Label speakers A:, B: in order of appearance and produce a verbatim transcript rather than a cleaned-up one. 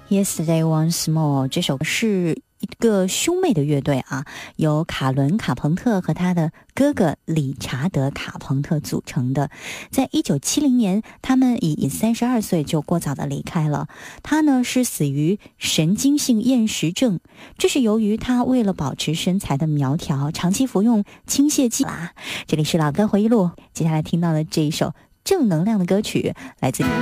A: Yesterday Once More 这首是一个兄妹的乐队啊，由卡伦·卡朋特和他的哥哥理查德·卡朋特组成的。在一九七零年，他们以三十二岁就过早的离开了。他呢是死于神经性厌食症，这是由于他为了保持身材的苗条，长期服用轻泻剂啦。这里是老歌回忆录，接下来听到的这一首正能量的歌曲，来自